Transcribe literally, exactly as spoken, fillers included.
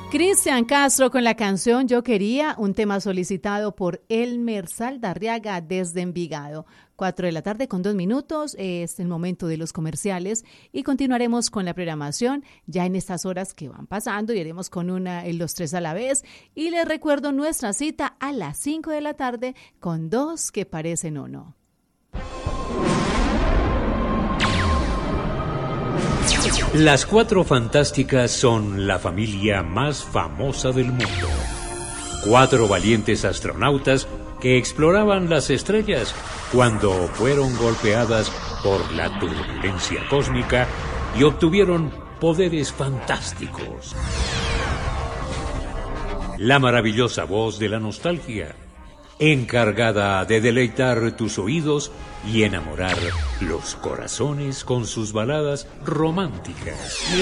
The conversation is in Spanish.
Cristian Castro con la canción Yo Quería, un tema solicitado por Elmer Saldarriaga desde Envigado. Cuatro de la tarde con dos minutos, es el momento de los comerciales y continuaremos con la programación ya en estas horas que van pasando y iremos con una en los tres a la vez. Y les recuerdo nuestra cita a las cinco de la tarde con dos que parecen uno. Las Cuatro Fantásticas son la familia más famosa del mundo. Cuatro valientes astronautas que exploraban las estrellas cuando fueron golpeadas por la turbulencia cósmica y obtuvieron poderes fantásticos. La maravillosa voz de la nostalgia, encargada de deleitar tus oídos y enamorar los corazones con sus baladas románticas.